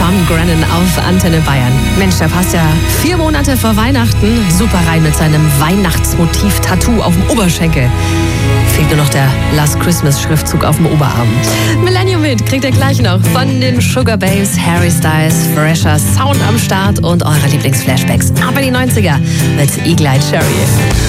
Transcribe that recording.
Tom Grennan auf Antenne Bayern. Mensch, der passt ja 4 Monate vor Weihnachten super rein mit seinem Weihnachtsmotiv-Tattoo auf dem Oberschenkel. Fehlt nur noch der Last Christmas-Schriftzug auf dem Oberarm. Millennium Hit kriegt ihr gleich noch von den Sugar Babes, Harry Styles, fresher Sound am Start und eure Lieblingsflashbacks ab in die 90er mit Eagle-Eye Cherry.